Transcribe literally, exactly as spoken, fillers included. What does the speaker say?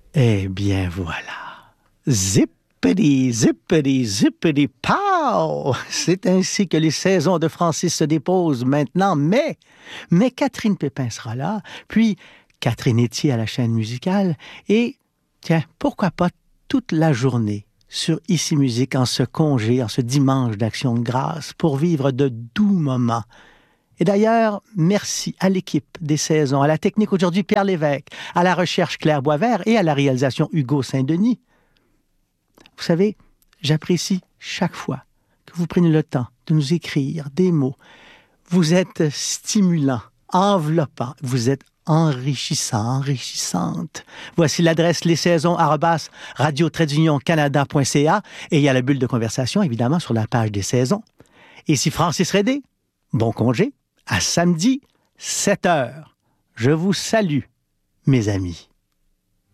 Eh bien voilà. Zippity, zippity, zippity, pow! C'est ainsi que les saisons de Francis se déposent maintenant, mais, mais Catherine Pépin sera là, puis Catherine Etier à la chaîne musicale, et, tiens, pourquoi pas toute la journée sur Ici Musique en ce congé, en ce dimanche d'Action de grâce, pour vivre de doux moments. Et d'ailleurs, merci à l'équipe des saisons, à la technique aujourd'hui Pierre Lévesque, à la recherche Claire Boisvert et à la réalisation Hugo Saint-Denis. Vous savez, j'apprécie chaque fois que vous prenez le temps de nous écrire des mots. Vous êtes stimulant, enveloppant, vous êtes enrichissant, enrichissante. Voici l'adresse lessaisons arobase radio tiret union canada point c a et il y a la bulle de conversation, évidemment, sur la page des saisons. Ici Francis Redé, bon congé. À samedi, sept heures. Je vous salue, mes amis.